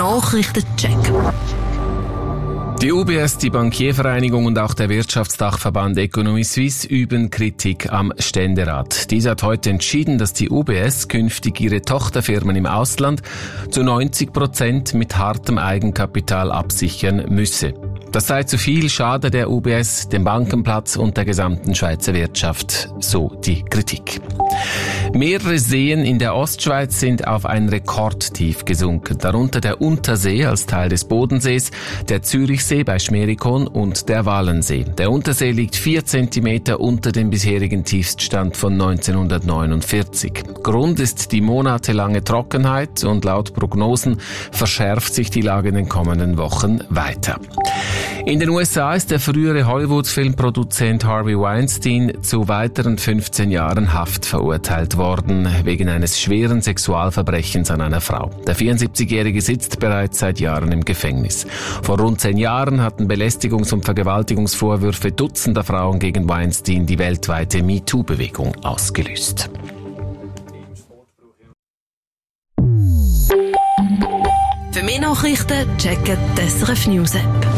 Nachrichtencheck. Die UBS, die Bankiervereinigung und auch der Wirtschaftsdachverband Economie Suisse üben Kritik am Ständerat. Dieser hat heute entschieden, dass die UBS künftig ihre Tochterfirmen im Ausland zu 90% mit hartem Eigenkapital absichern müsse. Das sei zu viel, schade der UBS, dem Bankenplatz und der gesamten Schweizer Wirtschaft, so die Kritik. Mehrere Seen in der Ostschweiz sind auf ein Rekordtief gesunken, darunter der Untersee als Teil des Bodensees, der Zürichsee bei Schmerikon und der Walensee. Der Untersee liegt 4 Zentimeter unter dem bisherigen Tiefststand von 1949. Grund ist die monatelange Trockenheit und laut Prognosen verschärft sich die Lage in den kommenden Wochen weiter. In den USA ist der frühere Hollywood-Filmproduzent Harvey Weinstein zu weiteren 15 Jahren Haft verurteilt worden, wegen eines schweren Sexualverbrechens an einer Frau. Der 74-Jährige sitzt bereits seit Jahren im Gefängnis. Vor rund 10 Jahren hatten Belästigungs- und Vergewaltigungsvorwürfe Dutzender Frauen gegen Weinstein die weltweite MeToo-Bewegung ausgelöst. Für mehr Nachrichten checken die SRF News App.